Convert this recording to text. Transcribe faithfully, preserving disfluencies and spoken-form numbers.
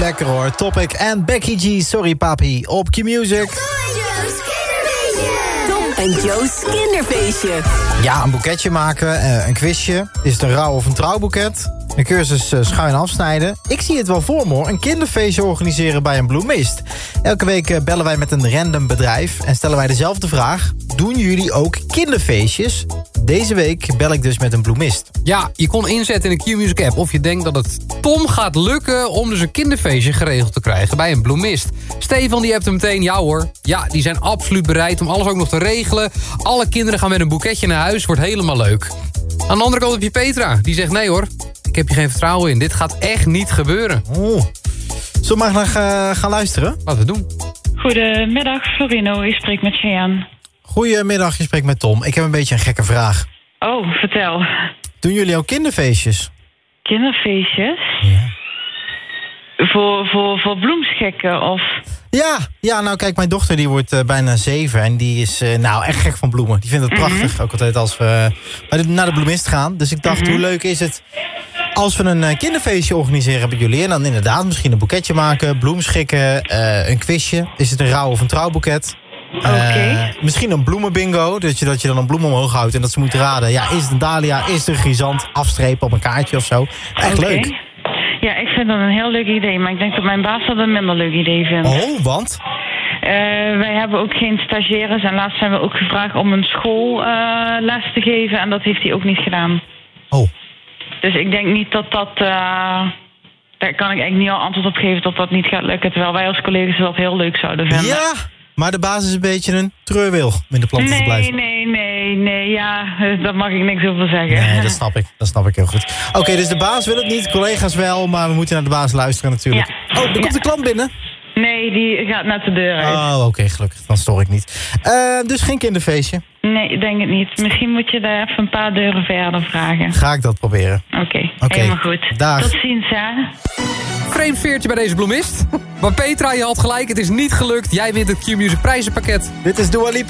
Lekker hoor, Topic en Becky G, Sorry Papi, op Q-Music. Tom en Joe's kinderfeestje. Ja, een boeketje maken, uh, een quizje. Is het een rouw of een trouwboeket? Een cursus uh, schuin afsnijden. Ik zie het wel voor me hoor, een kinderfeestje organiseren bij een bloemist. Elke week uh, bellen wij met een random bedrijf en stellen wij dezelfde vraag. Doen jullie ook kinderfeestjes? Deze week bel ik dus met een bloemist. Ja, je kon inzetten in de Q-Music app of je denkt dat het Tom gaat lukken om dus een kinderfeestje geregeld te krijgen bij een bloemist. Stefan die hebt hem meteen, ja hoor, ja, die zijn absoluut bereid om alles ook nog te regelen. Alle kinderen gaan met een boeketje naar huis, wordt helemaal leuk. Aan de andere kant heb je Petra, die zegt nee hoor, ik heb je geen vertrouwen in, dit gaat echt niet gebeuren. Oh. Zullen we maar naar, uh, gaan luisteren? Laten we doen. Goedemiddag, Florino, ik spreek met Cheyenne. Goedemiddag, je spreekt met Tom. Ik heb een beetje een gekke vraag. Oh, vertel. Doen jullie ook kinderfeestjes? Kinderfeestjes? Ja. Voor, voor, voor bloemschikken of... Ja, ja, nou kijk, mijn dochter die wordt uh, bijna zeven en die is uh, nou echt gek van bloemen. Die vindt het Mm-hmm. prachtig, ook altijd als we bij de, naar de bloemist gaan. Dus ik dacht, Mm-hmm. hoe leuk is het als we een uh, kinderfeestje organiseren bij jullie. En dan inderdaad misschien een boeketje maken, bloemschikken, uh, een quizje. Is het een rouw of een trouwboeket? Oké. Okay. Uh, misschien een bloemenbingo, dat je, dat je dan een bloem omhoog houdt en dat ze moeten raden. Ja, is het een dahlia, is het een chrysant, afstrepen op een kaartje of zo. Echt Okay. leuk. Ja, ik vind dat een heel leuk idee, maar ik denk dat mijn baas dat een minder leuk idee vindt. Oh, want? Uh, wij hebben ook geen stagiaires en laatst zijn we ook gevraagd om een schoolles uh, les te geven en dat heeft hij ook niet gedaan. Oh. Dus ik denk niet dat dat... Uh, daar kan ik eigenlijk niet al antwoord op geven dat dat niet gaat lukken, terwijl wij als collega's dat heel leuk zouden vinden. Ja, maar de baas is een beetje een treurwilg om in de planten nee, te blijven. Nee, nee, nee, ja, daar mag ik niks over zeggen. Nee, dat snap ik. Dat snap ik heel goed. Oké, okay, dus de baas wil het niet, collega's wel, maar we moeten naar de baas luisteren natuurlijk. Ja. Oh, er komt ja. de klant binnen. Nee, die gaat naar de deur uit. Oh, oké, okay, gelukkig. Dan stoor ik niet. Uh, dus geen kinderfeestje? Nee, ik denk het niet. Misschien moet je daar even een paar deuren verder vragen. Ga ik dat proberen. Oké, okay, okay. helemaal goed. Dag. Tot ziens, hè. Vreemd veertje bij deze bloemist. Maar Petra, je had gelijk, het is niet gelukt. Jij wint het Q-Music prijzenpakket. Dit is Dua Lipa.